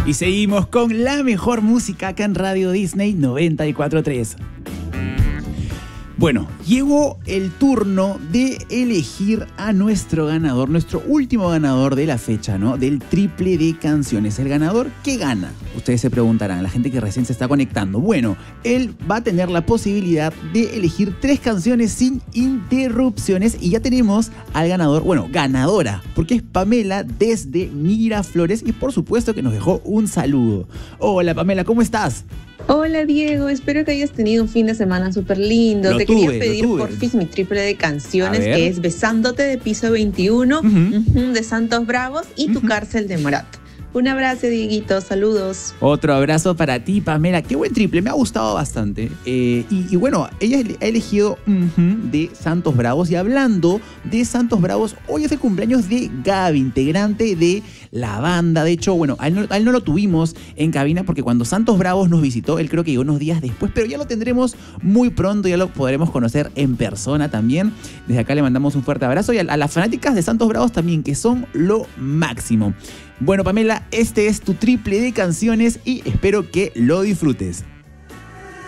Y seguimos con la mejor música acá en Radio Disney 94.3. Bueno, llegó el turno de elegir a nuestro ganador, nuestro último ganador de la fecha, ¿no? Del triple de canciones. ¿El ganador qué gana? Ustedes se preguntarán, la gente que recién se está conectando. Bueno, él va a tener la posibilidad de elegir 3 canciones sin interrupciones y ya tenemos al ganador, bueno, ganadora, porque es Pamela desde Miraflores y por supuesto que nos dejó un saludo. Hola Pamela, ¿cómo estás? Hola Diego, espero que hayas tenido un fin de semana súper lindo. Te quería pedir porfis mi triple de canciones, que es Besándote de Piso 21, de Santos Bravos y Tu Cárcel de Morat. Un abrazo, Dieguito, saludos. Otro abrazo para ti, Pamela. Qué buen triple, me ha gustado bastante. Y bueno, ella ha elegido de Santos Bravos. Y hablando de Santos Bravos, hoy es el cumpleaños de Gaby, integrante de la banda. De hecho, bueno, a él no lo tuvimos en cabina porque cuando Santos Bravos nos visitó, él creo que llegó unos días después, pero ya lo tendremos muy pronto, ya lo podremos conocer en persona también. Desde acá le mandamos un fuerte abrazo y a las fanáticas de Santos Bravos también, que son lo máximo. Bueno, Pamela, este es tu triple de canciones y espero que lo disfrutes.